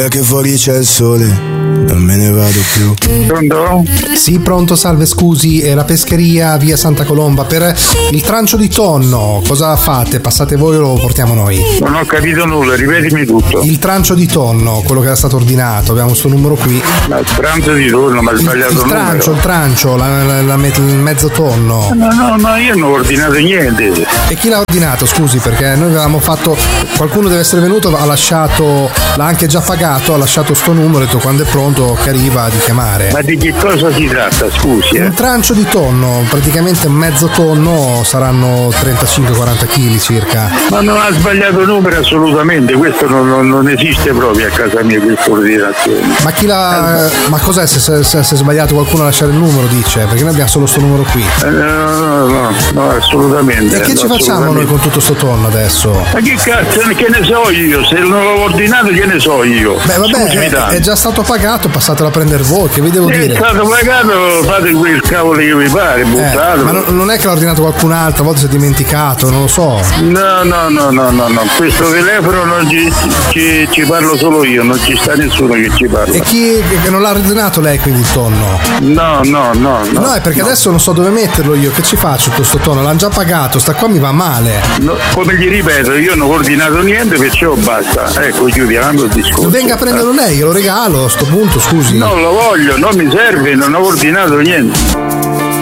che fuori c'è il sole, non me ne vado più. Pronto? Sì, pronto, salve, scusi, è la pescheria via Santa Colomba. Per il trancio di tonno, cosa fate? Passate voi o lo portiamo noi? Non ho capito nulla, ripetimi tutto. Il trancio di tonno, quello che era stato ordinato, abbiamo questo numero qui. Ma il trancio di tonno, ma hai sbagliato il numero. Il trancio, il mezzo tonno. No, io non ho ordinato niente. E chi l'ha ordinato, scusi, perché noi avevamo fatto, qualcuno deve essere venuto, l'ha anche già pagato, ha lasciato sto numero, ha detto quando è pronto che arriva di chiamare. Ma di che cosa si tratta, scusi? Un trancio di tonno, praticamente mezzo tonno, saranno 35-40 kg circa. Ma non ha sbagliato il numero assolutamente, questo non esiste proprio a casa mia, questa ordinazione. Ma chi l'ha. Ma cos'è se è sbagliato qualcuno a lasciare il numero, dice? Perché noi abbiamo solo sto numero qui. No, assolutamente. E che ci facciamo noi con tutto sto tonno adesso? Ma che cazzo, che ne so io? Se non l'ho ordinato, che ne so io? Beh, vabbè, è già stato pagato, passatelo a prendere voi, che vi devo dire? È stato pagato, fate quel cavolo che vi pare, buttato. Ma non è che l'ha ordinato qualcun altro, a volte si è dimenticato, non lo so. No, questo telefono non ci parlo solo io, non ci sta nessuno che ci parla. E chi non l'ha ordinato lei quindi il tonno? No. No, è perché adesso non so dove metterlo io, che ci faccio questo tonno? L'hanno già pagato, sta qua mi va male. No, come gli ripeto, io non ho ordinato niente, perciò basta. Ecco, chiudiamo il discorso. Venga a prenderlo lei, glielo regalo a sto punto, scusi. Non lo voglio, non mi serve, non ho ordinato niente.